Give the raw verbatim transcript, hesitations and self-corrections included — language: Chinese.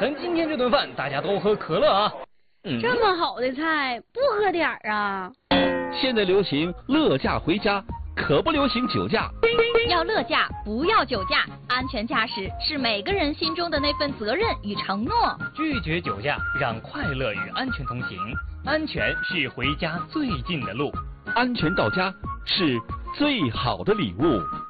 等今天这顿饭大家都喝可乐啊！ 嗯、 这么好的菜不喝点儿啊？ 现在流行乐驾回家，可不流行酒驾。 要乐驾，不要酒驾。安全驾驶是每个人心中的那份责任与承诺。 拒绝酒驾，让快乐与安全同行。安全是回家最近的路， 安全到家是最好的礼物。